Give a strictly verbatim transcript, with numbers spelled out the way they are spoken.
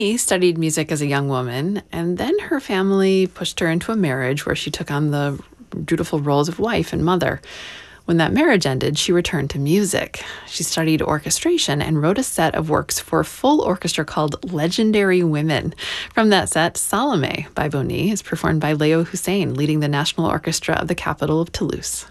She studied music as a young woman, and then her family pushed her into a marriage where she took on the dutiful roles of wife and mother. When that marriage ended, she returned to music. She studied orchestration and wrote a set of works for a full orchestra called Legendary Women. From that set, Salome by Boni is performed by Leo Hussein, leading the National Orchestra of the capital of Toulouse.